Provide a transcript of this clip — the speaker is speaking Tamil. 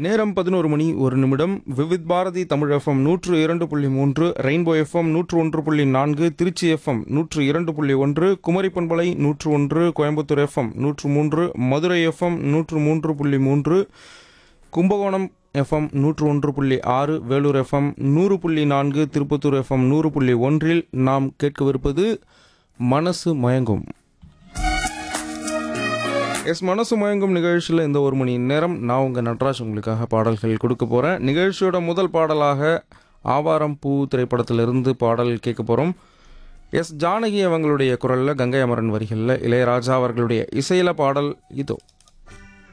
நேரம் 11 மணி 1 நிமிடம். Vividh Bharathi Tamil FM 102.3, rainbow FM 101.4, Trichy FM 102.1, Kumari பண்பலை 101, Coimbatore FM 103, Madurai FM 103.3, Kumbakonam FM 101.6, Vellore FM 100.4, Tirupattur FM 100.1 நாம் கேட்கவிருப்பது மனசு மயங்கும். மனசு மயங்கும் நிகழ்ச்சியில் இந்த ஒரு மணி நேரம் நான் உங்கள் நட்ராஜ் உங்களுக்காக பாடல்கள் கொடுக்க போகிறேன். நிகழ்ச்சியோட முதல் பாடலாக ஆவாரம் பூ திரைப்படத்திலிருந்து பாடல் கேட்க போகிறோம். ஜானகி அவங்களுடைய குரலில், கங்கை அமரன் வரிகளில், இளையராஜா அவர்களுடைய இசையில பாடல் இதோ.